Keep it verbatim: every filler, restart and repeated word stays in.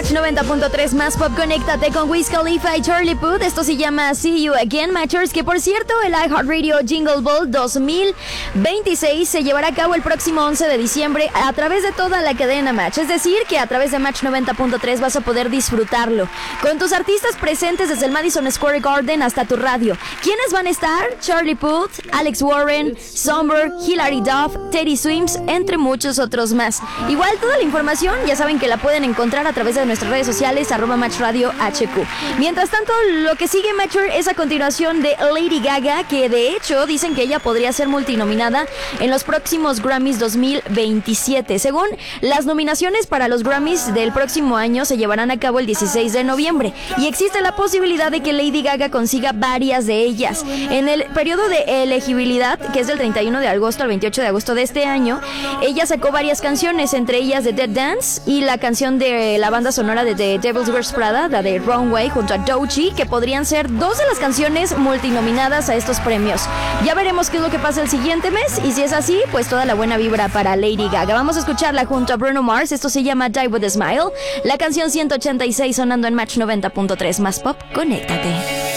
Match noventa punto tres más pop, conéctate con Wiz Khalifa y Charlie Puth. Esto se llama See You Again, Matchers, que por cierto el iHeartRadio Jingle Ball dos mil veintiséis se llevará a cabo el próximo once de diciembre a través de toda la cadena Match. Es decir, que a través de Match noventa punto tres vas a poder disfrutarlo con tus artistas presentes desde el Madison Square Garden hasta tu radio. ¿Quiénes van a estar? Charlie Puth, Alex Warren, Somber, Hilary Duff, Teddy Swims, entre muchos otros más. Igual toda la información ya saben que la pueden encontrar a través de nuestras redes sociales, arroba Match Radio H Q. Mientras tanto, lo que sigue, Matcher, es a continuación de Lady Gaga, que de hecho dicen que ella podría ser multinominada en los próximos Grammys dos mil veintisiete. Según las nominaciones para los Grammys del próximo año se llevarán a cabo el dieciséis de noviembre y existe la posibilidad de que Lady Gaga consiga varias de ellas. En el periodo de elegibilidad, que es del treinta y uno de agosto al veintiocho de agosto de este año, ella sacó varias canciones, entre ellas The Dead Dance y la canción de la banda sonora de The Devil's Wears Prada, la de Wrong Way, junto a Doechii, que podrían ser dos de las canciones multinominadas a estos premios. Ya veremos qué es lo que pasa el siguiente mes, y si es así, pues toda la buena vibra para Lady Gaga. Vamos a escucharla junto a Bruno Mars. Esto se llama Die With A Smile, la canción ciento ochenta y seis sonando en Match noventa punto tres más pop. Conéctate.